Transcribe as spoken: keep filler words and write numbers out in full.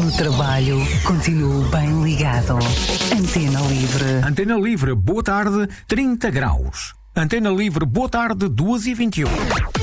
No trabalho, continuo bem ligado. Antena Livre. Antena Livre, boa tarde, trinta graus. Antena Livre, boa tarde, duas e vinte e um.